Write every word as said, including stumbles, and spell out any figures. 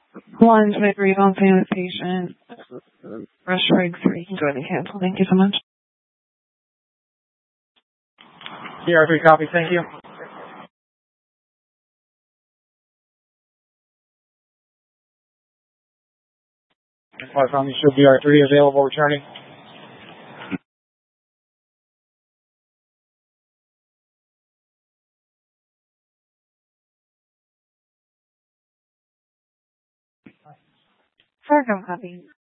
One to agree on payment patient. Rush rig three. Go ahead and cancel. Thank you so much. B R three copy. Thank you. Five Omni show B R three available returning. Fargo copy.